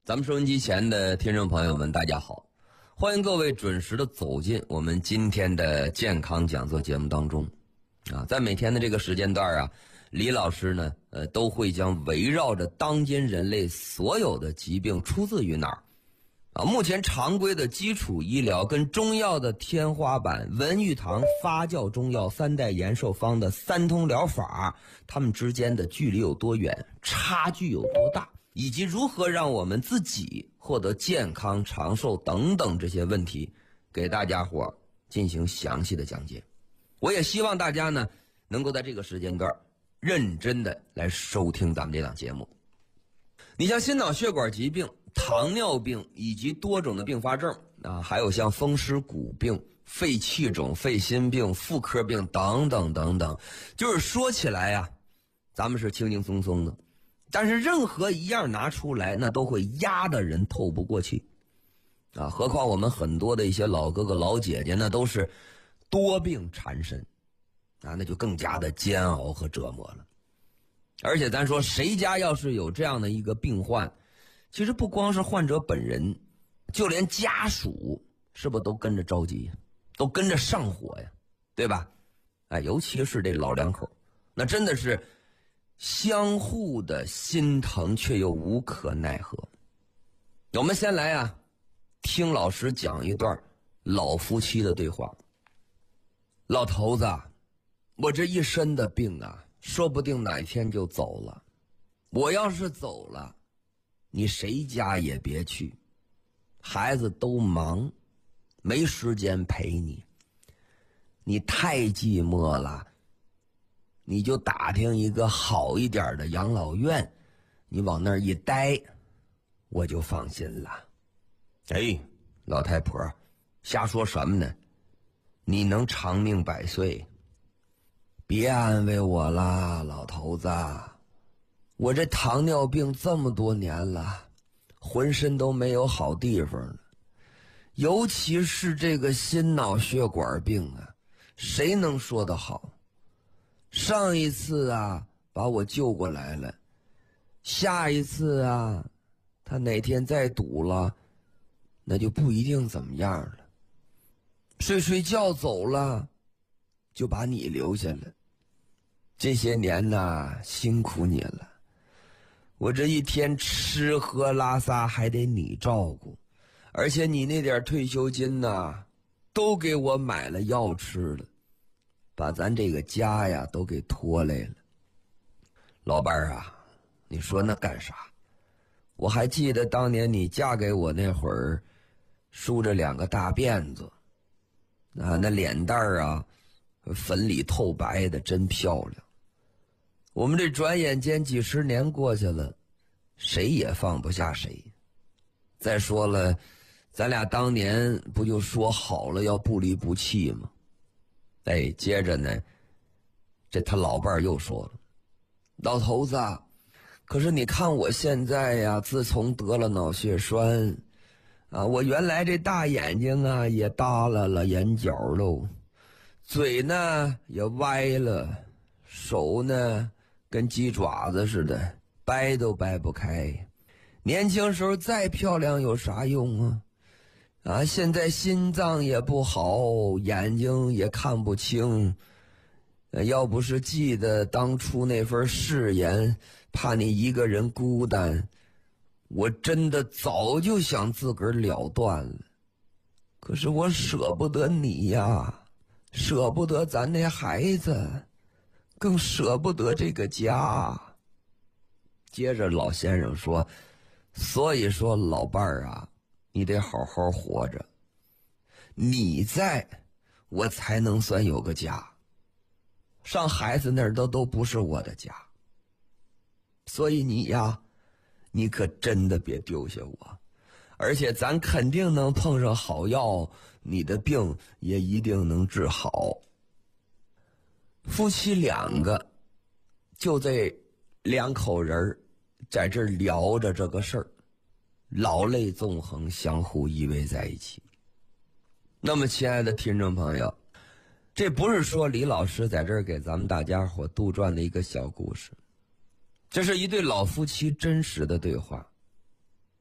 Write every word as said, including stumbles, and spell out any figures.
咱们收音机前的听众朋友们大家好，欢迎各位准时的走进我们今天的健康讲座节目当中啊，在每天的这个时间段啊，李老师呢呃都会将围绕着当今人类所有的疾病出自于哪儿啊，目前常规的基础医疗跟中药的天花板文玉堂发酵中药三代延寿方的三通疗法，它们之间的距离有多远，差距有多大，以及如何让我们自己获得健康长寿等等这些问题，给大家伙进行详细的讲解。我也希望大家呢能够在这个时间段认真的来收听咱们这档节目。你像心脑血管疾病、糖尿病以及多种的并发症啊，还有像风湿骨病、肺气肿、肺心病、妇科病等等等等，就是说起来呀、啊，咱们是轻轻松松的，但是任何一样拿出来，那都会压得人透不过气啊！何况我们很多的一些老哥哥老姐姐呢，都是多病缠身啊，那就更加的煎熬和折磨了。而且咱说谁家要是有这样的一个病患，其实不光是患者本人，就连家属是不是都跟着着急，都跟着上火呀，对吧？哎，尤其是这老两口，那真的是相互的心疼却又无可奈何。我们先来啊，听老师讲一段老夫妻的对话。老头子，我这一身的病啊，说不定哪天就走了。我要是走了，你谁家也别去，孩子都忙，没时间陪你。你太寂寞了，你就打听一个好一点的养老院，你往那儿一待，我就放心了。哎，老太婆，瞎说什么呢？你能长命百岁？别安慰我啦，老头子，我这糖尿病这么多年了，浑身都没有好地方了，尤其是这个心脑血管病啊，谁能说得好？上一次啊把我救过来了，下一次啊他哪天再堵了，那就不一定怎么样了。睡睡觉走了，就把你留下了。这些年呐，辛苦你了，我这一天吃喝拉撒还得你照顾，而且你那点退休金呐都给我买了药吃了，把咱这个家呀都给拖累了。老伴儿啊，你说那干啥？我还记得当年你嫁给我那会儿，梳着两个大辫子啊，那脸蛋儿啊粉里透白的，真漂亮。我们这转眼间几十年过去了，谁也放不下谁。再说了，咱俩当年不就说好了要不离不弃吗？哎，接着呢，这他老伴儿又说了，老头子，可是你看我现在呀，自从得了脑血栓啊，我原来这大眼睛啊也耷拉了眼角喽，嘴呢也歪了，手呢跟鸡爪子似的，掰都掰不开。年轻时候再漂亮有啥用啊？啊，现在心脏也不好，眼睛也看不清。呃，要不是记得当初那份誓言，怕你一个人孤单，我真的早就想自个儿了断了。可是我舍不得你呀，舍不得咱那孩子，更舍不得这个家。接着老先生说，所以说老伴儿啊，你得好好活着，你在我才能算有个家，上孩子那儿都都不是我的家。所以你呀，你可真的别丢下我，而且咱肯定能碰上好药，你的病也一定能治好。夫妻两个就这两口人在这儿聊着这个事儿，老泪纵横，相互依偎在一起。那么亲爱的听众朋友，这不是说李老师在这儿给咱们大家伙杜撰的一个小故事，这是一对老夫妻真实的对话。